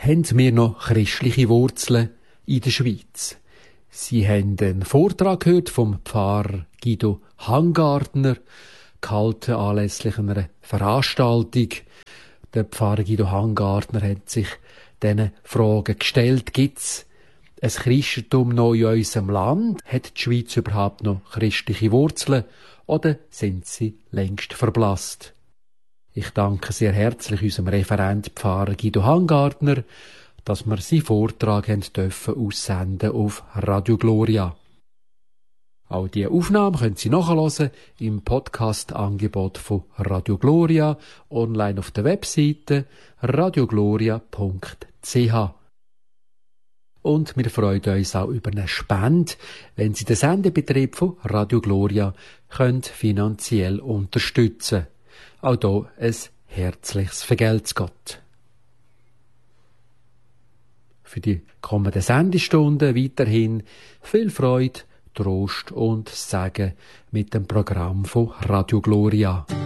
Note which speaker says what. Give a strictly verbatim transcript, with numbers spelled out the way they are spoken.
Speaker 1: haben wir noch christliche Wurzeln in der Schweiz? Sie haben einen Vortrag gehört vom Pfarrer Guido Hangartner, gehalten anlässlich einer Veranstaltung. Der Pfarrer Guido Hangartner hat sich diesen Fragen gestellt. Gibt es ein Christentum noch in unserem Land? Hat die Schweiz überhaupt noch christliche Wurzeln? Oder sind sie längst verblasst? Ich danke sehr herzlich unserem Referent Pfarrer Guido Hangartner, dass wir seinen Vortrag haben dürfen aussenden auf Radio Gloria. Auch diese Aufnahme können Sie nachhören im Podcast-Angebot von Radio Gloria, online auf der Webseite radiogloria punkt c h. Und wir freuen uns auch über eine Spende, wenn Sie den Sendebetrieb von Radio Gloria können finanziell unterstützen. Auch hier ein herzliches Vergelt's Gott. Für die kommenden Sendestunden weiterhin viel Freude, Trost und Segen mit dem Programm von Radio Gloria.